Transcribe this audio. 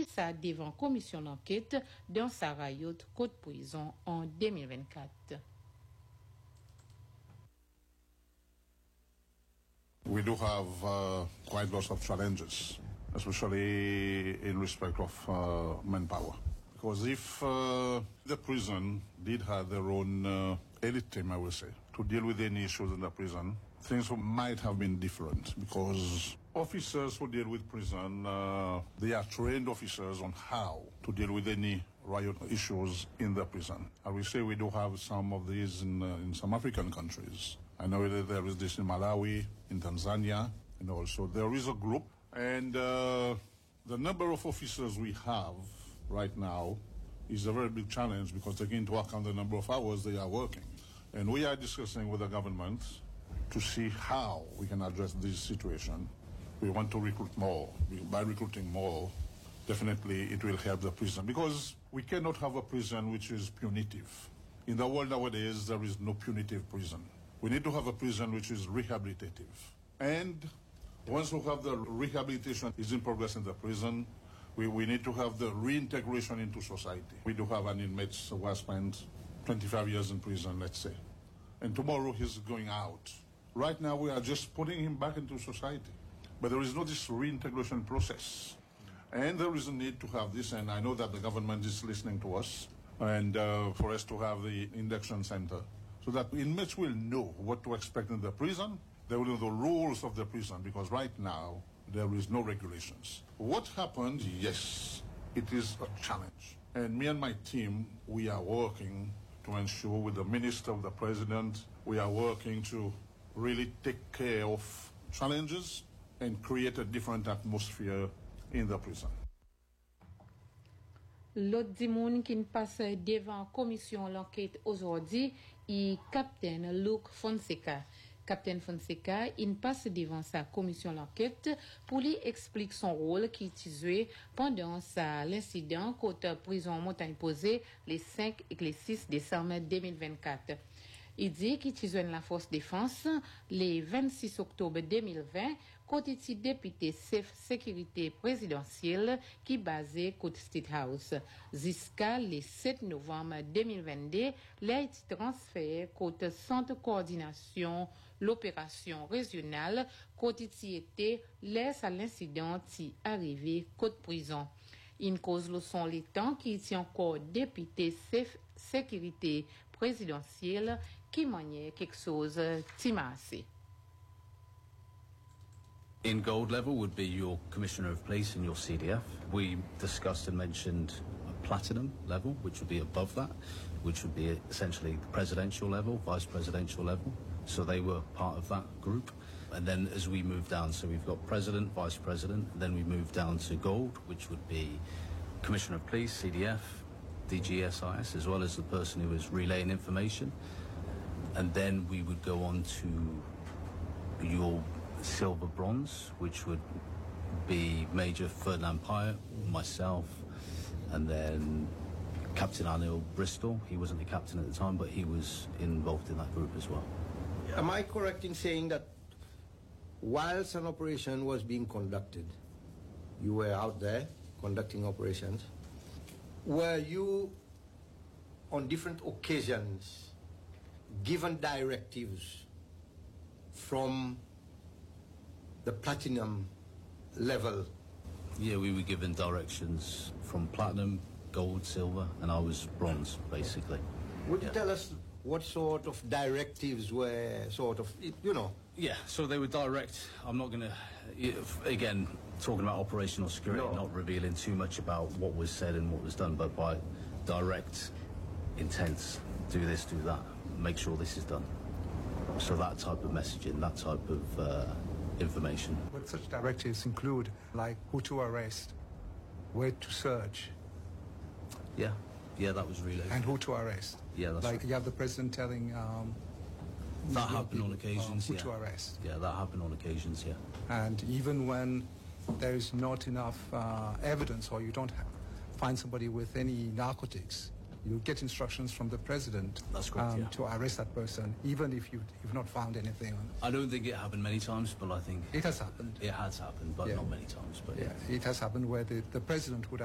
ça devant commission d'enquête dans Sarayot, Côte Prison en 2024. We do have quite lots of challenges, especially in respect of manpower. Because if the prison did have their own elite team, I would say, to deal with any issues in the prison, things might have been different. Because officers who deal with prison, they are trained officers on how to deal with any riot issues in the prison. I will say we do have some of these in some African countries. I know that there is this in Malawi, in Tanzania, and also there is a group. And the number of officers we have right now is a very big challenge because taking into account the number of hours they are working. And we are discussing with the government to see how we can address this situation. We want to recruit more. By recruiting more, definitely it will help the prison because we cannot have a prison which is punitive. In the world nowadays, there is no punitive prison. We need to have a prison which is rehabilitative. And once we have the rehabilitation is in progress in the prison, we need to have the reintegration into society. We do have an inmate who has spent 25 years in prison, let's say. And tomorrow he's going out. Right now we are just putting him back into society. But there is no this reintegration process. And there is a need to have this, and I know that the government is listening to us, and for us to have the induction center, so that inmates will know what to expect in the prison. They will know the rules of the prison, because right now there is no regulations. What happened, yes, it is a challenge. And me and my team, we are working to ensure with the minister, with the president, we are working to really take care of challenges and create a different atmosphere in the prison. L'autre dimoun qui passe devant commission l'enquête aujourd'hui est Captain Luke Fonseca. Captain Fonseca, il passe devant sa commission l'enquête pour lui expliquer son rôle qu'il utilisait pendant l'incident côté prison Montagne Posée les 5 et les 6 décembre 2024. Il dit qu'il utilisait la force défense le 26 octobre 2020 côté député chef sécurité présidentielle qui basé côté State House. Jusqu'à le 7 novembre 2022, il a été transféré côté centre coordination l'opération régionale côté était laisse à l'incident qui arrivé côté prison. Une cause le sont les temps qui était encore député chef sécurité présidentielle qui maniait quelque chose timassé. In gold level would be your Commissioner of Police and your CDF. We discussed and mentioned a platinum level, which would be above that, which would be essentially the presidential level, vice presidential level. So they were part of that group. And then as we move down, so we've got president, vice president, and then we move down to gold, which would be Commissioner of Police, CDF, DGSIS, as well as the person who was relaying information. And then we would go on to your silver bronze, which would be Major Ferdinand Pyatt, myself, and then Captain Anil Bristol. He wasn't the captain at the time, but he was involved in that group as well. Am I correct in saying that whilst an operation was being conducted, you were out there conducting operations? Were you on different occasions given directives from the platinum level? Yeah, we were given directions from platinum, gold, silver, and I was bronze, basically. Would you tell us what sort of directives were sort of, you know? Yeah, so they were direct. I'm not going to, again, talking about operational security, not revealing too much about what was said and what was done, but by direct intents, do this, do that, make sure this is done. So that type of messaging, that type of information. What such directives include, like who to arrest, where to search. Yeah, that was relayed. And who to arrest. Yeah, that's like right. You have the president telling that happened on occasions, who yeah. to arrest. Yeah, that happened on occasions, yeah. And even when there is not enough evidence, or you don't find somebody with any narcotics, you get instructions from the president. That's correct, yeah. To arrest that person, even if you've not found anything on it. I don't think it happened many times, but I think it has happened. It has happened, but not many times. But yeah, it has happened where the president would